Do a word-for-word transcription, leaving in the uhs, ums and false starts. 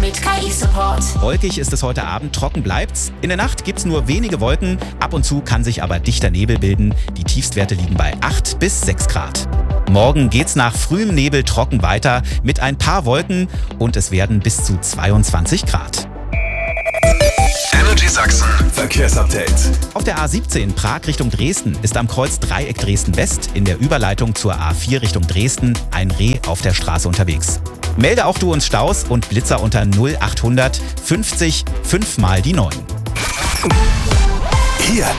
mit K I-Support. Wolkig ist es heute Abend, trocken bleibt's. In der Nacht gibt's nur wenige Wolken, ab und zu kann sich aber dichter Nebel bilden. Die Tiefstwerte liegen bei acht bis sechs Grad. Morgen geht's nach frühem Nebel trocken weiter mit ein paar Wolken und es werden bis zu zweiundzwanzig Grad. Energy Sachsen Verkehrsupdate. Auf der A siebzehn Prag Richtung Dresden ist am Kreuz Dreieck Dresden West in der Überleitung zur A vier Richtung Dresden ein Reh auf der Straße unterwegs. Melde auch du uns Staus und Blitzer unter null achthundert fünfzig fünf mal die neun. Hier